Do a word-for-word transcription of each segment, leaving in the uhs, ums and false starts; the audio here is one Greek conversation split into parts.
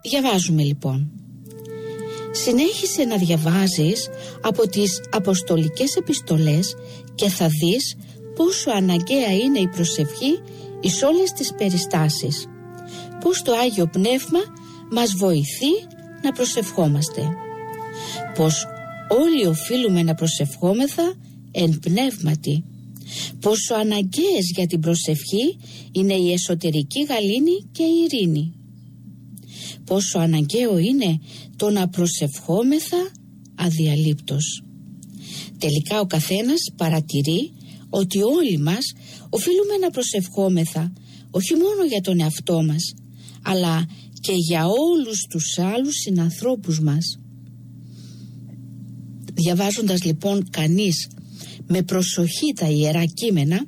Διαβάζουμε λοιπόν. Συνέχισε να διαβάζεις από τις αποστολικές επιστολές και θα δεις πόσο αναγκαία είναι η προσευχή εις όλες τις περιστάσεις. Πώς το Άγιο Πνεύμα μας βοηθεί να προσευχόμαστε. Πως όλοι οφείλουμε να προσευχόμεθα εν πνεύματι. Πόσο αναγκαίες για την προσευχή είναι η εσωτερική γαλήνη και η ειρήνη. Πόσο αναγκαίο είναι το να προσευχόμεθα αδιαλείπτως. Τελικά ο καθένας παρατηρεί ότι όλοι μας οφείλουμε να προσευχόμεθα όχι μόνο για τον εαυτό μας, αλλά και για όλους τους άλλους συνανθρώπους μας. Διαβάζοντας λοιπόν κανείς με προσοχή τα Ιερά Κείμενα,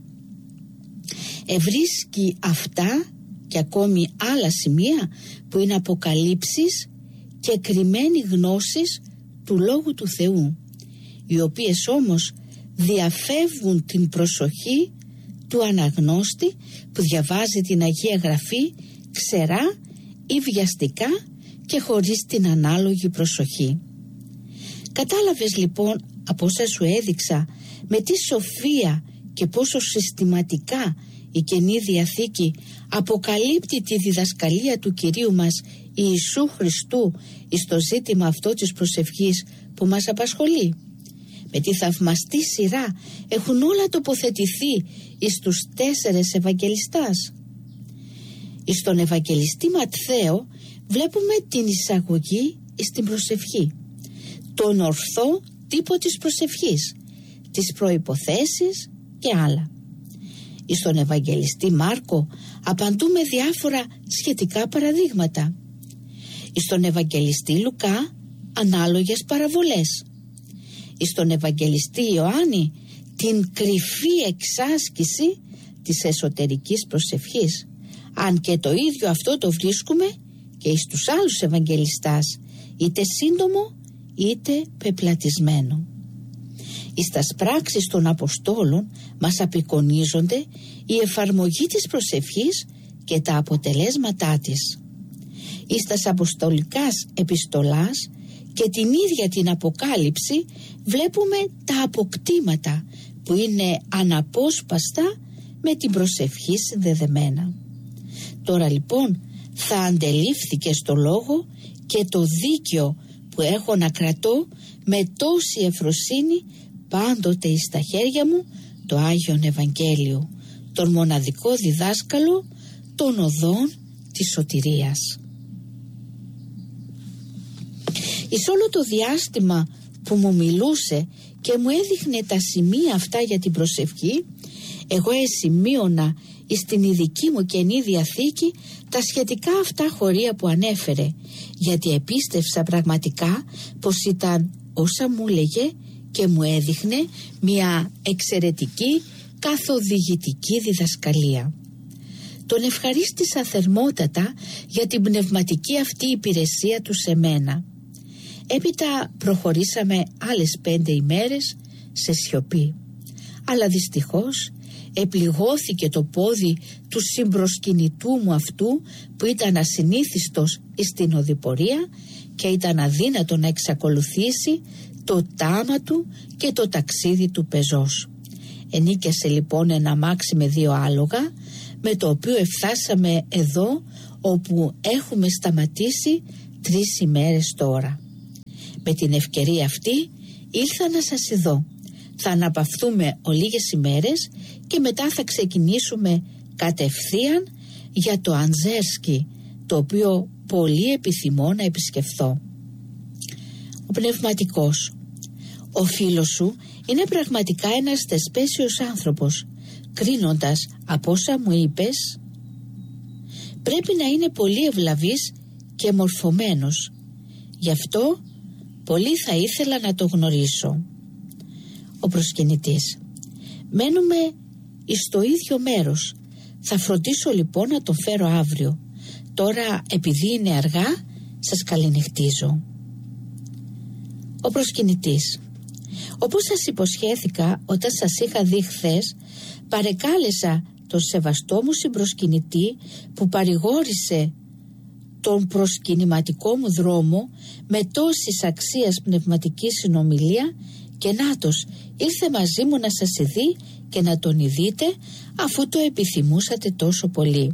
ευρίσκει αυτά και ακόμη άλλα σημεία που είναι αποκαλύψεις και κρυμμένη γνώσεις του Λόγου του Θεού, οι οποίες όμως διαφεύγουν την προσοχή του αναγνώστη που διαβάζει την Αγία Γραφή ξερά ή βιαστικά και χωρίς την ανάλογη προσοχή. Κατάλαβες λοιπόν από όσα σου έδειξα με τι σοφία και πόσο συστηματικά η Καινή Διαθήκη αποκαλύπτει τη διδασκαλία του Κυρίου μας Ιησού Χριστού εις το ζήτημα αυτό της προσευχής που μας απασχολεί. Με τη θαυμαστή σειρά έχουν όλα τοποθετηθεί εις τους τέσσερες Ευαγγελιστάς. Εις τον Ευαγγελιστή Ματθαίο βλέπουμε την εισαγωγή εις την προσευχή, τον ορθό τύπο της προσευχής, τις προϋποθέσεις και άλλα. Εις τον Ευαγγελιστή Μάρκο απαντούμε διάφορα σχετικά παραδείγματα. Εις τον Ευαγγελιστή Λουκά ανάλογες παραβολές. Εις τον Ευαγγελιστή Ιωάννη την κρυφή εξάσκηση της εσωτερικής προσευχής, αν και το ίδιο αυτό το βρίσκουμε και εις τους άλλους Ευαγγελιστάς, είτε σύντομο είτε πεπλατισμένο. Εις τας πράξεις των Αποστόλων μας απεικονίζονται η εφαρμογή της προσευχής και τα αποτελέσματά της. Εις τας αποστολικάς επιστολάς και την ίδια την Αποκάλυψη βλέπουμε τα αποκτήματα που είναι αναπόσπαστα με την προσευχή συνδεδεμένα. Τώρα λοιπόν θα αντελήφθηκε στο λόγο και το δίκαιο που έχω να κρατώ με τόση ευφροσύνη πάντοτε εις τα χέρια μου το Άγιον Ευαγγέλιο, τον μοναδικό διδάσκαλο των οδών της σωτηρίας. Εις όλο το διάστημα που μου μιλούσε και μου έδειχνε τα σημεία αυτά για την προσευχή, εγώ εσημείωνα εις την ειδική μου Καινή Διαθήκη τα σχετικά αυτά χωρία που ανέφερε, γιατί επίστευσα πραγματικά πως ήταν όσα μου λέγε και μου έδειχνε μια εξαιρετική καθοδηγητική διδασκαλία. Τον ευχαρίστησα θερμότατα για την πνευματική αυτή υπηρεσία του σε μένα. Έπειτα προχωρήσαμε άλλες πέντε ημέρες σε σιωπή, αλλά δυστυχώς επληγώθηκε το πόδι του συμπροσκυνητού μου αυτού που ήταν ασυνήθιστος στην οδηπορία και ήταν αδύνατο να εξακολουθήσει το τάμα του και το ταξίδι του πεζός. Ενίκιασε λοιπόν ένα αμάξι με δύο άλογα, με το οποίο εφτάσαμε εδώ όπου έχουμε σταματήσει τρεις ημέρες τώρα. Με την ευκαιρία αυτή ήλθα να σας ειδώ. Θα αναπαυθούμε ολίγες ημέρες και μετά θα ξεκινήσουμε κατευθείαν για το Αντζέρσκι, το οποίο πολύ επιθυμώ να επισκεφθώ. Ο πνευματικός. Ο φίλος σου είναι πραγματικά ένας θεσπέσιος άνθρωπος. Κρίνοντας από όσα μου είπες, πρέπει να είναι πολύ ευλαβής και μορφωμένος. Γι' αυτό πολύ θα ήθελα να το γνωρίσω. Ο προσκυνητής. Μένουμε στο ίδιο μέρος. Θα φροντίσω λοιπόν να τον φέρω αύριο. Τώρα επειδή είναι αργά, σας καληνυχτίζω. Ο προσκυνητής. Όπως σας υποσχέθηκα όταν σας είχα δει χθες, παρεκάλεσα τον σεβαστό μου συμπροσκυνητή που παρηγόρησε τον προσκυνηματικό μου δρόμο με τόσης αξίας πνευματική συνομιλία και νάτος ήρθε μαζί μου να σας ειδεί και να τον ειδείτε αφού το επιθυμούσατε τόσο πολύ.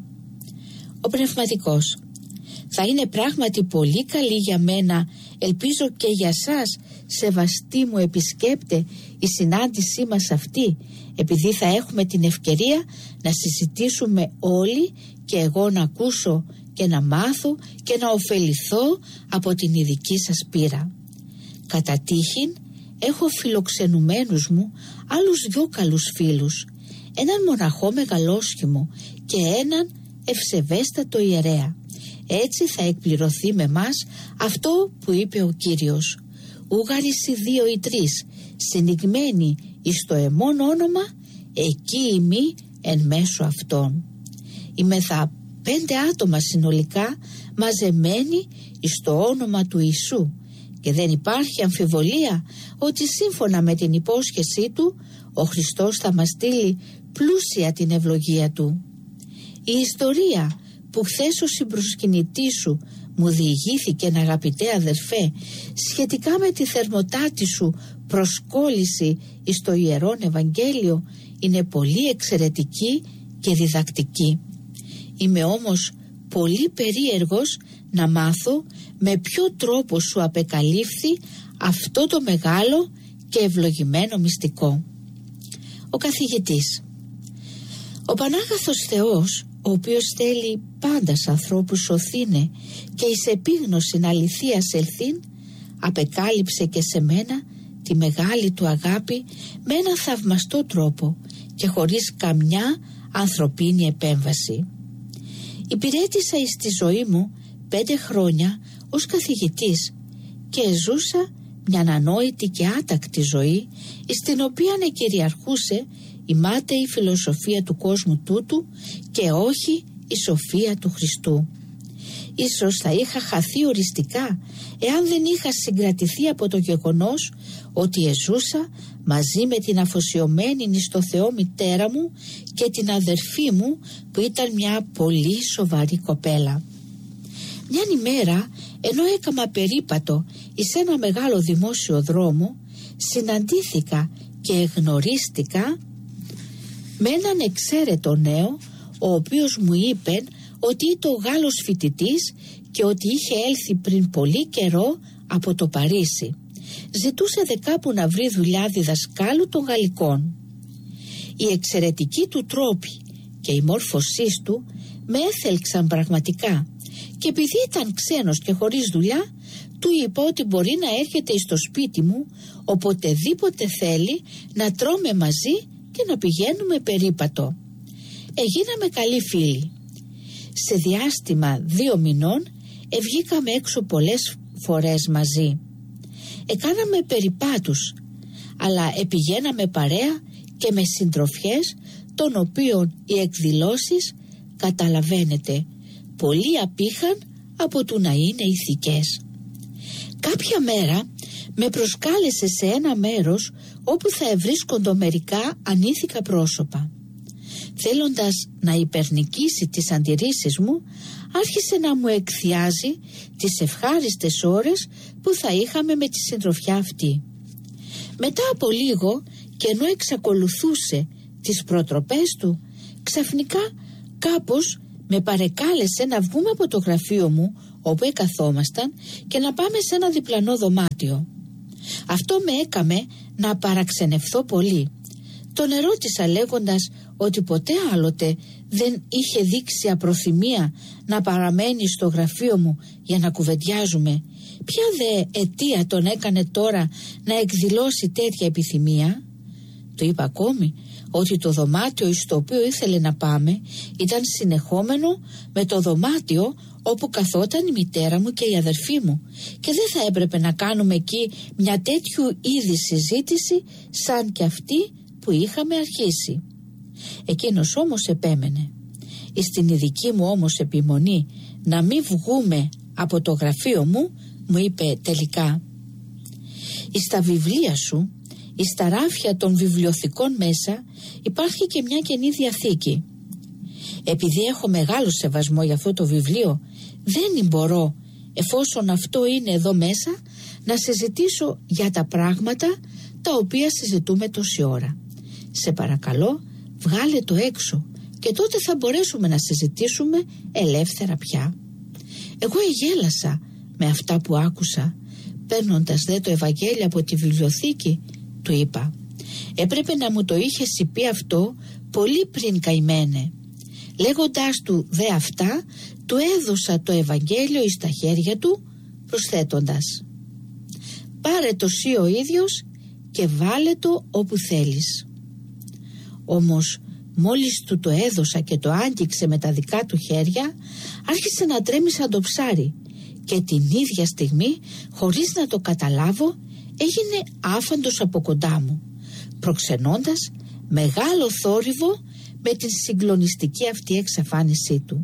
Ο πνευματικός: θα είναι πράγματι πολύ καλή για μένα, ελπίζω και για σας, σεβαστοί μου επισκέπτε, η συνάντησή μας αυτή, επειδή θα έχουμε την ευκαιρία να συζητήσουμε όλοι και εγώ να ακούσω και να μάθω και να ωφεληθώ από την ειδική σας πείρα. Κατά τύχην έχω φιλοξενουμένους μου άλλους δυο καλούς φίλους, έναν μοναχό μεγαλόσχημο και έναν ευσεβέστατο ιερέα. Έτσι θα εκπληρωθεί με μας αυτό που είπε ο Κύριος: ούγαρις οι δύο ή τρεις συνηγμένοι εις το εμόν όνομα, εκεί ημί εν μέσω αυτών. Είμεθα πέντε άτομα συνολικά μαζεμένοι εις το όνομα του Ιησού και δεν υπάρχει αμφιβολία ότι σύμφωνα με την υπόσχεσή του ο Χριστός θα μας στείλει πλούσια την ευλογία του. Η ιστορία που χθες ο συμπροσκυνητής σου μου διηγήθηκε, αγαπητέ αδερφέ, σχετικά με τη θερμοτάτη σου προσκόλληση εις το Ιερόν Ευαγγέλιο είναι πολύ εξαιρετική και διδακτική. Είμαι όμως πολύ περίεργος να μάθω με ποιο τρόπο σου απεκαλύφθη αυτό το μεγάλο και ευλογημένο μυστικό. Ο καθηγητής: ο Πανάγαθος Θεός, ο οποίος θέλει πάντα σ' ανθρώπους σωθήνε και εις επίγνωσιν αληθείας ελθύν, απεκάλυψε και σε μένα τη μεγάλη του αγάπη με ένα θαυμαστό τρόπο και χωρίς καμιά ανθρωπίνη επέμβαση. Υπηρέτησα εις τη ζωή μου πέντε χρόνια ως καθηγητής και ζούσα μια ανανόητη και άτακτη ζωή, στην οποία κυριαρχούσε η μάταιη φιλοσοφία του κόσμου τούτου και όχι η σοφία του Χριστού. Ίσως θα είχα χαθεί οριστικά εάν δεν είχα συγκρατηθεί από το γεγονός ότι εζούσα μαζί με την αφοσιωμένη εις το Θεό μητέρα μου και την αδερφή μου που ήταν μια πολύ σοβαρή κοπέλα. Μιαν ημέρα, ενώ έκαμα περίπατο εις ένα μεγάλο δημόσιο δρόμο, συναντήθηκα και γνωρίστηκα με έναν εξαίρετο νέο, ο οποίος μου είπε ότι ήταν ο Γάλλος φοιτητής και ότι είχε έλθει πριν πολύ καιρό από το Παρίσι. Ζητούσε δε κάπου να βρει δουλειά διδασκάλου των Γαλλικών. Οι εξαιρετικοί του τρόποι και η μόρφωσή του με έθελξαν πραγματικά και επειδή ήταν ξένος και χωρίς δουλειά, του είπα ότι μπορεί να έρχεται στο σπίτι μου οποτεδήποτε θέλει, να τρώμε μαζί και να πηγαίνουμε περίπατο. Εγίναμε καλοί φίλοι. Σε διάστημα δύο μηνών ευγήκαμε έξω πολλές φορές μαζί. Εκάναμε περιπάτους, αλλά επηγαίναμε παρέα και με συντροφιές, των οποίων οι εκδηλώσεις, καταλαβαίνετε, πολύ απήχαν από του να είναι ηθικές. Κάποια μέρα με προσκάλεσε σε ένα μέρος όπου θα ευρίσκοντο μερικά ανήθικα πρόσωπα. Θέλοντας να υπερνικήσει τις αντιρρήσεις μου, άρχισε να μου εκθιάζει τις ευχάριστες ώρες που θα είχαμε με τη συντροφιά αυτή. Μετά από λίγο και ενώ εξακολουθούσε τις προτροπές του, ξαφνικά κάπως με παρεκάλεσε να βγούμε από το γραφείο μου όπου εκαθόμασταν και να πάμε σε ένα διπλανό δωμάτιο. Αυτό με έκαμε να παραξενευθώ πολύ. Τον ερώτησα λέγοντας ότι ποτέ άλλοτε δεν είχε δείξει απροθυμία να παραμένει στο γραφείο μου για να κουβεντιάζουμε. Ποια δε αιτία τον έκανε τώρα να εκδηλώσει τέτοια επιθυμία? Του είπα ακόμη ότι το δωμάτιο στο οποίο ήθελε να πάμε ήταν συνεχόμενο με το δωμάτιο όπου καθόταν η μητέρα μου και η αδερφή μου και δεν θα έπρεπε να κάνουμε εκεί μια τέτοιου είδη συζήτηση σαν και αυτή που είχαμε αρχίσει. Εκείνος όμως επέμενε. Στην ειδική μου όμως επιμονή να μην βγούμε από το γραφείο μου, μου είπε τελικά: «Στα βιβλία σου, στα ράφια των βιβλιοθηκών μέσα υπάρχει και μια Καινή Διαθήκη. Επειδή έχω μεγάλο σεβασμό για αυτό το βιβλίο δεν μπορώ, εφόσον αυτό είναι εδώ μέσα, να συζητήσω για τα πράγματα τα οποία συζητούμε τόση ώρα. Σε παρακαλώ, βγάλε το έξω και τότε θα μπορέσουμε να συζητήσουμε ελεύθερα πια. Εγώ εγέλασα με αυτά που άκουσα. Παίρνοντας δε το Ευαγγέλιο από τη βιβλιοθήκη, του είπα: έπρεπε να μου το είχες πει αυτό πολύ πριν, καημένε. Λέγοντάς του δε αυτά, του έδωσα το Ευαγγέλιο εις τα χέρια του, προσθέτοντας: πάρε το σύ ο ίδιος και βάλε το όπου θέλεις. Όμως μόλις του το έδωσα και το άγγιξε με τα δικά του χέρια, άρχισε να τρέμει σαν το ψάρι και την ίδια στιγμή, χωρίς να το καταλάβω, έγινε άφαντος από κοντά μου, προξενώντας μεγάλο θόρυβο με την συγκλονιστική αυτή εξαφάνισή του.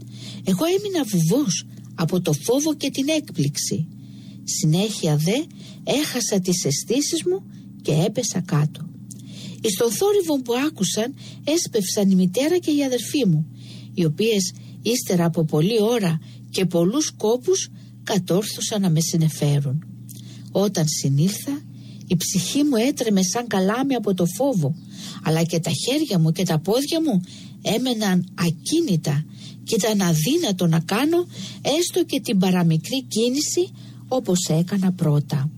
Εγώ έμεινα βουβός από το φόβο και την έκπληξη. Συνέχεια δε έχασα τις αισθήσεις μου και έπεσα κάτω. Εις τον θόρυβο που άκουσαν έσπευσαν η μητέρα και η αδερφή μου, οι οποίες ύστερα από πολλή ώρα και πολλούς κόπους κατόρθωσαν να με συνεφέρουν. Όταν συνήλθα, η ψυχή μου έτρεμε σαν καλάμι από το φόβο, αλλά και τα χέρια μου και τα πόδια μου έμεναν ακίνητα και ήταν αδύνατο να κάνω έστω και την παραμικρή κίνηση όπως έκανα πρώτα.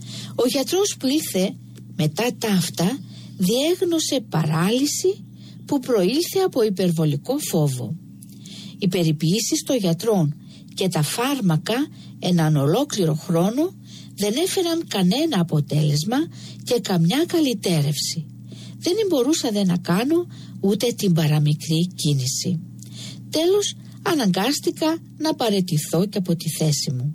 Ο γιατρός που ήρθε μετά τα αυτά διέγνωσε παράλυση που προήλθε από υπερβολικό φόβο. Οι περιποιήσεις των γιατρών και τα φάρμακα έναν ολόκληρο χρόνο δεν έφεραν κανένα αποτέλεσμα και καμιά καλυτέρευση. Δεν μπορούσα δε να κάνω ούτε την παραμικρή κίνηση. Τέλος αναγκάστηκα να παραιτηθώ και από τη θέση μου.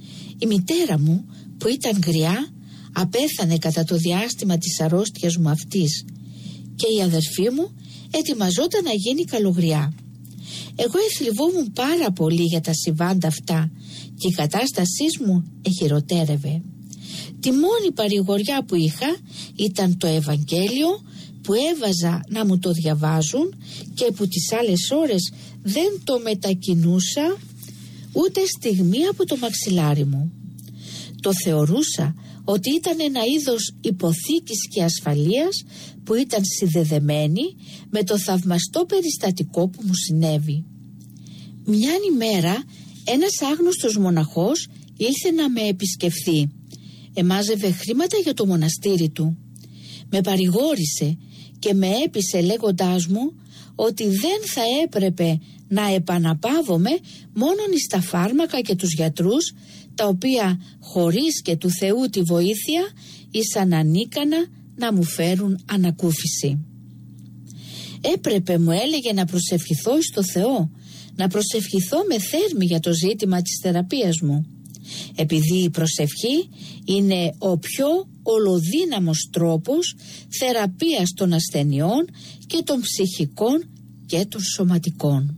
Η μητέρα μου, που ήταν γριά, απέθανε κατά το διάστημα της αρρώστιας μου αυτής και η αδερφή μου ετοιμαζόταν να γίνει καλογριά. Εγώ εθλιβόμουν πάρα πολύ για τα συμβάντα αυτά και η κατάστασή μου εχειροτέρευε. Τη μόνη παρηγοριά που είχα ήταν το Ευαγγέλιο που έβαζα να μου το διαβάζουν και που τις άλλες ώρες δεν το μετακινούσα ούτε στιγμή από το μαξιλάρι μου. Το θεωρούσα ότι ήταν ένα είδος υποθήκης και ασφαλείας που ήταν συνδεδεμένη με το θαυμαστό περιστατικό που μου συνέβη. Μιαν ημέρα ένας άγνωστος μοναχός ήλθε να με επισκεφθεί. Εμάζευε χρήματα για το μοναστήρι του. Με παρηγόρησε και με έπεισε λέγοντάς μου ότι δεν θα έπρεπε να επαναπαύομαι μόνον εις τα φάρμακα και τους γιατρούς, τα οποία χωρίς και του Θεού τη βοήθεια ήσαν ανίκανα να μου φέρουν ανακούφιση. Έπρεπε, μου έλεγε, να προσευχηθώ εις το Θεό, να προσευχηθώ με θέρμη για το ζήτημα της θεραπείας μου, επειδή η προσευχή είναι ο πιο ολοδύναμος τρόπος θεραπείας των ασθενειών και των ψυχικών και των σωματικών.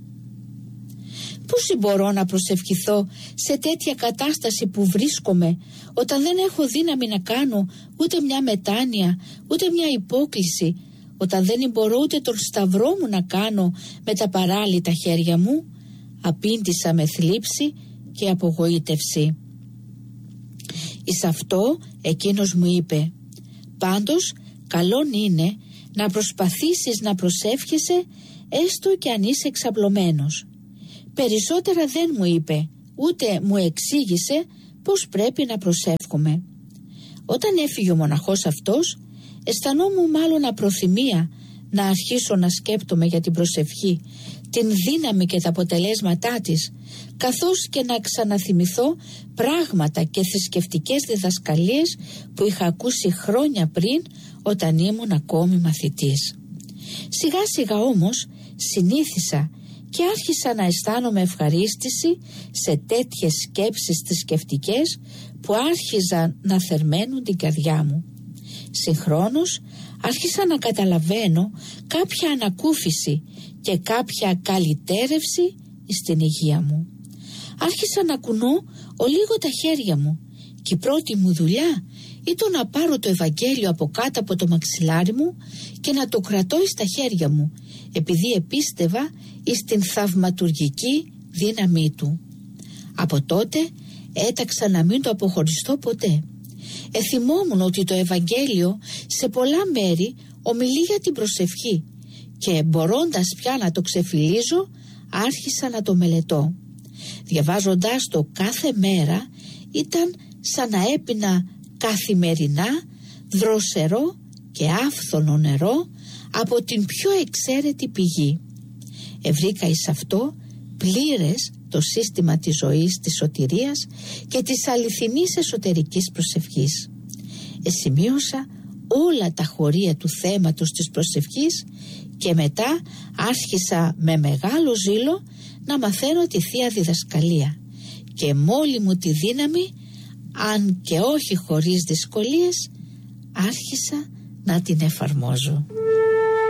Πώς μπορώ να προσευχηθώ σε τέτοια κατάσταση που βρίσκομαι, όταν δεν έχω δύναμη να κάνω ούτε μια μετάνοια, ούτε μια υπόκληση, όταν δεν μπορώ ούτε τον σταυρό μου να κάνω με τα παράλυτα χέρια μου? Απήντησα με θλίψη και απογοήτευση. Εις αυτό εκείνος μου είπε: πάντως καλόν είναι να προσπαθήσεις να προσεύχεσαι έστω και αν είσαι εξαπλωμένος. Περισσότερα δεν μου είπε, ούτε μου εξήγησε πως πρέπει να προσεύχομαι. Όταν έφυγε ο μοναχός αυτός, αισθανόμουν μάλλον απροθυμία να αρχίσω να σκέπτομαι για την προσευχή, την δύναμη και τα αποτελέσματά της, καθώς και να ξαναθυμηθώ πράγματα και θρησκευτικές διδασκαλίες που είχα ακούσει χρόνια πριν όταν ήμουν ακόμη μαθητής. Σιγά σιγά όμως συνήθισα και άρχισα να αισθάνομαι ευχαρίστηση σε τέτοιες σκέψεις θρησκευτικές που άρχιζαν να θερμαίνουν την καρδιά μου. Συγχρόνως άρχισα να καταλαβαίνω κάποια ανακούφιση και κάποια καλυτέρευση στην υγεία μου. Άρχισα να κουνώ ολίγο τα χέρια μου και η πρώτη μου δουλειά ήταν να πάρω το Ευαγγέλιο από κάτω από το μαξιλάρι μου και να το κρατώ στα χέρια μου, επειδή επίστευα εις την θαυματουργική δύναμή του. Από τότε έταξα να μην το αποχωριστώ ποτέ. Εθυμόμουν ότι το Ευαγγέλιο σε πολλά μέρη ομιλεί για την προσευχή και μπορώντας πια να το ξεφυλίζω, άρχισα να το μελετώ. Διαβάζοντάς το κάθε μέρα ήταν σαν να έπινα καθημερινά δροσερό και άφθονο νερό από την πιο εξαίρετη πηγή. Ευρήκα εις αυτό πλήρες το σύστημα της ζωής, της σωτηρίας και της αληθινής εσωτερικής προσευχής. Εσημείωσα όλα τα χωρία του θέματος της προσευχής και μετά άρχισα με μεγάλο ζήλο να μαθαίνω τη Θεία Διδασκαλία και με όλη μου τη δύναμη, αν και όχι χωρίς δυσκολίες, άρχισα να την εφαρμόζω.